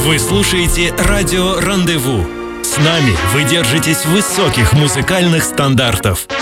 Вы слушаете «Радио Рандеву». С нами вы держитесь высоких музыкальных стандартов.